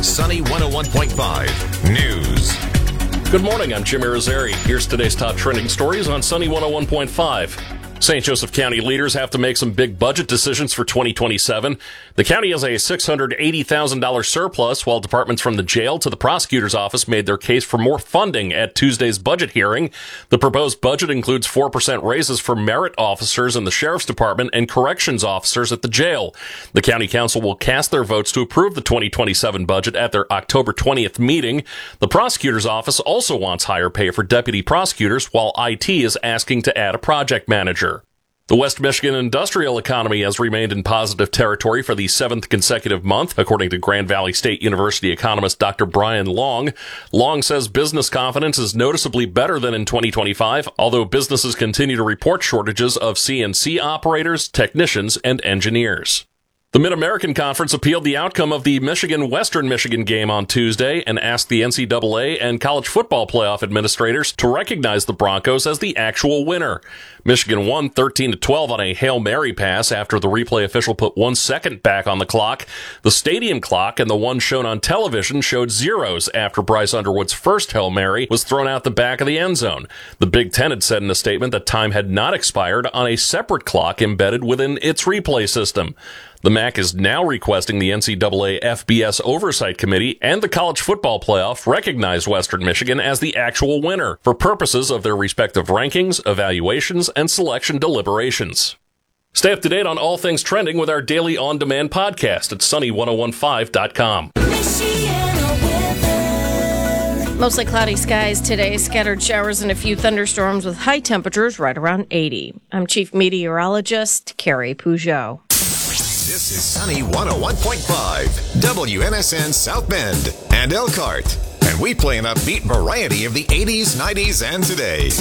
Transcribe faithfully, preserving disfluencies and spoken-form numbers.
Sunny one oh one point five News. Good morning, I'm Jim Irizarry. Here's today's top trending stories on Sunny one oh one point five. Saint Joseph County leaders have to make some big budget decisions for twenty twenty-seven. The county has a six hundred eighty thousand dollars surplus, while departments from the jail to the prosecutor's office made their case for more funding at Tuesday's budget hearing. The proposed budget includes four percent raises for merit officers in the sheriff's department and corrections officers at the jail. The county council will cast their votes to approve the twenty twenty-seven budget at their October twentieth meeting. The prosecutor's office also wants higher pay for deputy prosecutors, while I T is asking to add a project manager. The West Michigan industrial economy has remained in positive territory for the seventh consecutive month, according to Grand Valley State University economist Doctor Brian Long. Long says business confidence is noticeably better than in twenty twenty-five, although businesses continue to report shortages of C N C operators, technicians, and engineers. The Mid-American Conference appealed the outcome of the Michigan-Western Michigan game on Tuesday and asked the N C double A and college football playoff administrators to recognize the Broncos as the actual winner. Michigan won thirteen to twelve on a Hail Mary pass after the replay official put one second back on the clock. The stadium clock and the one shown on television showed zeros after Bryce Underwood's first Hail Mary was thrown out the back of the end zone. The Big Ten had said in a statement that time had not expired on a separate clock embedded within its replay system. The M A C is now requesting the N C double A F B S Oversight Committee and the College Football Playoff recognize Western Michigan as the actual winner for purposes of their respective rankings, evaluations, and selection deliberations. Stay up to date on all things trending with our daily on-demand podcast at sunny ten fifteen dot com. Mostly cloudy skies today, scattered showers and a few thunderstorms with high temperatures right around eighty. I'm Chief Meteorologist Carrie Peugeot. This is Sunny one oh one point five, W N S N South Bend and Elkhart. And we play an upbeat variety of the eighties, nineties, and today.